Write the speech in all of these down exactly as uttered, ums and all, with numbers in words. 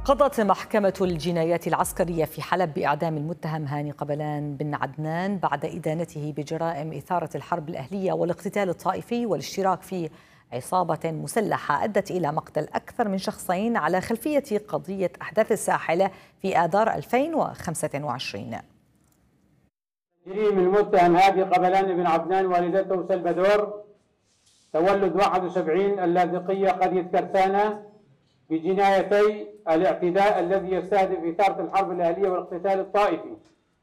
قضت محكمة الجنايات العسكرية في حلب بإعدام المتهم هاني قبلان بن عدنان بعد إدانته بجرائم إثارة الحرب الأهلية والاقتتال الطائفي والاشتراك في عصابة مسلحة أدت إلى مقتل أكثر من شخصين على خلفية قضية أحداث الساحل في آذار ألفين وخمسة وعشرين. جريم المتهم هادي قبلان بن عدنان والدته سلفادور تولد واحد وسبعين اللاذقية قرية كرسانة بجنايتي الاعتداء الذي يستهدف إثارة الحرب الأهلية والاقتتال الطائفي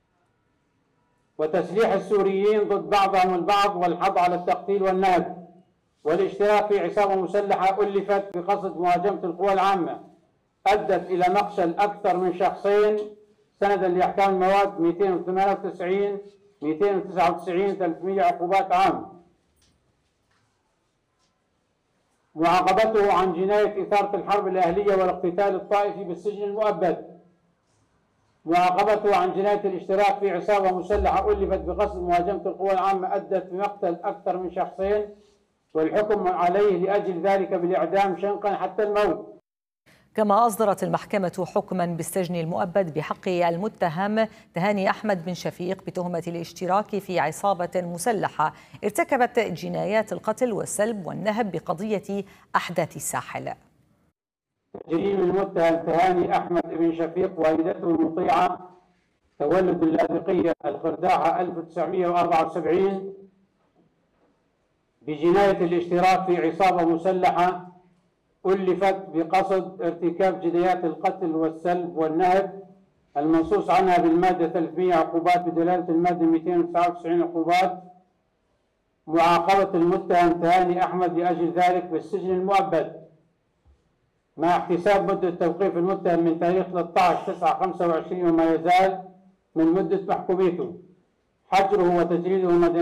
وتسليح السوريين ضد بعضهم البعض والحض على التقتيل والنهب والاشتراك في عصابة مسلحة ألفت بقصد مهاجمة القوى العامة أدت إلى مقتل أكثر من شخصين سندا لأحكام المواد مئتين وثمانية وتسعين مئتين وتسعة وتسعين ثلاثمئة عقوبات عام. معاقبته عن جناية إثارة الحرب الأهلية والاقتتال الطائفي بالسجن المؤبد. معاقبته عن جناية الاشتراك في عصابة مسلحة ألفت بقصد مهاجمة القوى العامة أدت بمقتل أكثر من شخصين والحكم عليه لأجل ذلك بالإعدام شنقا حتى الموت. كما أصدرت المحكمة حكما بالسجن المؤبد بحق المتهم تهاني أحمد بن شفيق بتهمة الاشتراك في عصابة مسلحة ارتكبت جنايات القتل والسلب والنهب بقضية أحداث الساحل. جريم المتهم تهاني أحمد بن شفيق والدته المطيعة تولد اللاذقية الخرداعة ألف وتسعمئة وأربعة وسبعين بجناية الاشتراك في عصابة مسلحة ألفت بقصد ارتكاب جنايات القتل والسلب والنهب المنصوص عنها بالمادة ثلاثمئة عقوبات بدلالة المادة مئتين وتسعة وتسعين عقوبات. معاقبة المتهم تهاني أحمد لأجل ذلك بالسجن المؤبد مع احتساب مدة توقيف المتهم من تاريخ ثلاثة عشر تسعة خمسة وعشرين وما يزال من مدة محكوميته، حجره وتجريده